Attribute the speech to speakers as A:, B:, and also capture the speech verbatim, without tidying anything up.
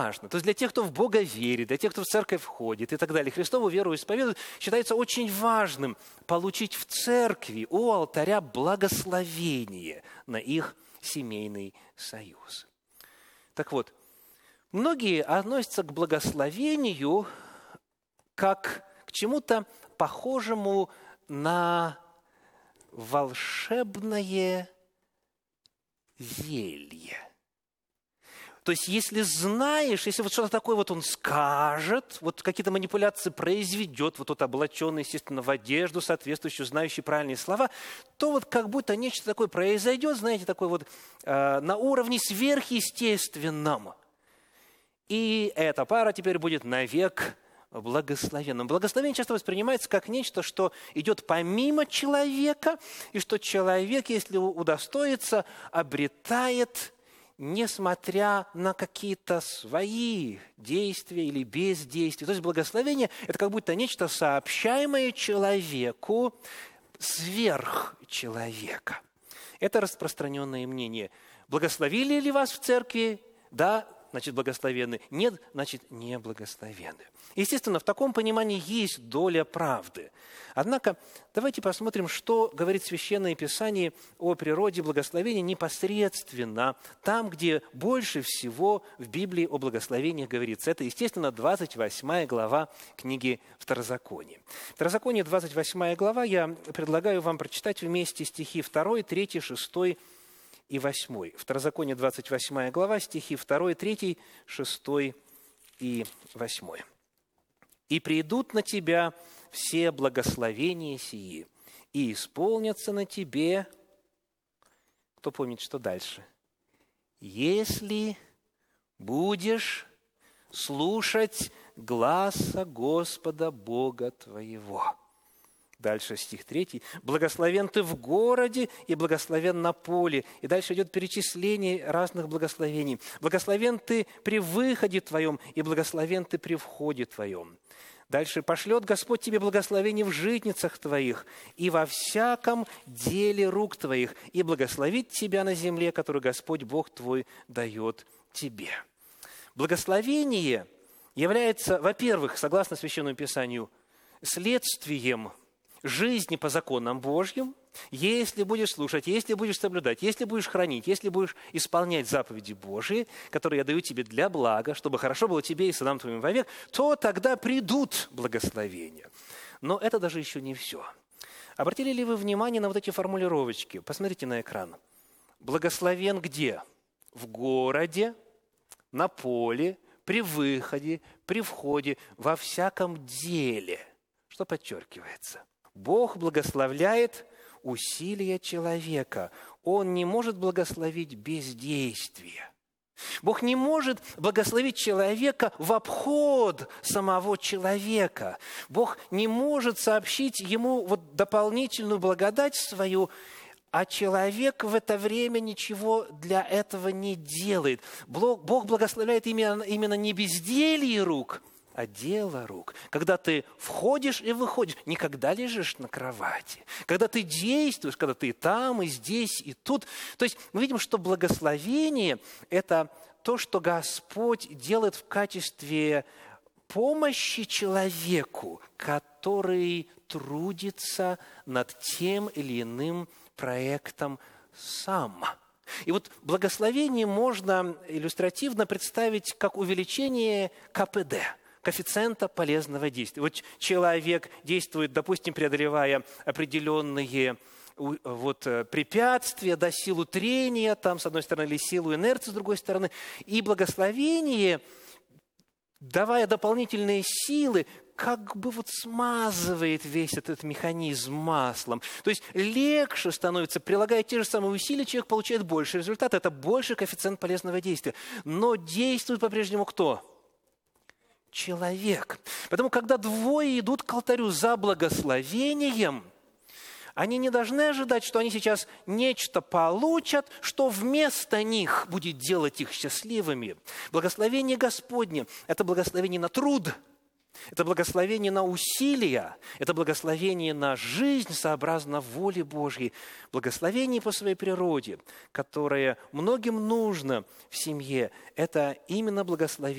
A: важно. То есть для тех, кто в Бога верит, для тех, кто в церковь входит и так далее, Христову веру исповедует, считается очень важным получить в церкви у алтаря благословение на их семейный союз. Так вот, многие относятся к благословению как к чему-то похожему на волшебное зелье. То есть, если знаешь, если вот что-то такое вот он скажет, вот какие-то манипуляции произведет, вот тот облаченный, естественно, в одежду соответствующую, знающий правильные слова, то вот как будто нечто такое произойдет, знаете, такое вот э, на уровне сверхъестественном. И эта пара теперь будет навек благословенным. Благословение часто воспринимается как нечто, что идет помимо человека, и что человек, если удостоится, обретает, несмотря на какие-то свои действия или бездействия. То есть благословение – это как будто нечто сообщаемое человеку сверх человека. Это распространенное мнение. Благословили ли вас в церкви? Да, значит, благословенны. Нет, значит, не благословенны. Естественно, в таком понимании есть доля правды. Однако, давайте посмотрим, что говорит Священное Писание о природе благословения непосредственно там, где больше всего в Библии о благословениях говорится. Это, естественно, двадцать восьмая глава книги Второзакония. Второзаконие, двадцать восьмая глава, я предлагаю вам прочитать вместе стихи два, три, шесть и восьмой. Второзаконие, двадцать восьмая глава, стихи два, три, шесть и восьмой. «И придут на тебя все благословения сии, и исполнятся на тебе...» Кто помнит, что дальше? «Если будешь слушать гласа Господа Бога твоего». Дальше стих третий. «Благословен ты в городе и благословен на поле». И дальше идет перечисление разных благословений. «Благословен ты при выходе твоем и благословен ты при входе твоем». Дальше. «Пошлет Господь тебе благословение в житницах твоих и во всяком деле рук твоих, и благословит тебя на земле, которую Господь Бог твой дает тебе». Благословение является, во-первых, согласно Священному Писанию, следствием жизни по законам Божьим, если будешь слушать, если будешь соблюдать, если будешь хранить, если будешь исполнять заповеди Божьи, которые я даю тебе для блага, чтобы хорошо было тебе и сынам твоим вовек, то тогда придут благословения. Но это даже еще не все. Обратили ли вы внимание на вот эти формулировочки? Посмотрите на экран. Благословен где? В городе, на поле, при выходе, при входе, во всяком деле. Что подчеркивается? Бог благословляет усилия человека. Он не может благословить бездействие. Бог не может благословить человека в обход самого человека. Бог не может сообщить ему вот дополнительную благодать свою, а человек в это время ничего для этого не делает. Бог благословляет именно, именно не безделье рук, а дело рук. Когда ты входишь и выходишь, не когда лежишь на кровати. Когда ты действуешь, когда ты и там, и здесь, и тут. То есть мы видим, что благословение – это то, что Господь делает в качестве помощи человеку, который трудится над тем или иным проектом сам. И вот благословение можно иллюстративно представить как увеличение ка пэ дэ, коэффициента полезного действия. Вот человек действует, допустим, преодолевая определенные вот, препятствия, да, силу трения, там, с одной стороны, или силу инерции, с другой стороны. И благословение, давая дополнительные силы, как бы вот смазывает весь этот механизм маслом. То есть легче становится, прилагая те же самые усилия, человек получает больше результата. Это больше коэффициент полезного действия. Но действует по-прежнему кто? Человек. Поэтому, когда двое идут к алтарю за благословением, они не должны ожидать, что они сейчас нечто получат, что вместо них будет делать их счастливыми. Благословение Господне – это благословение на труд, это благословение на усилия, это благословение на жизнь сообразно воле Божьей. Благословение по своей природе, которое многим нужно в семье, это именно благословение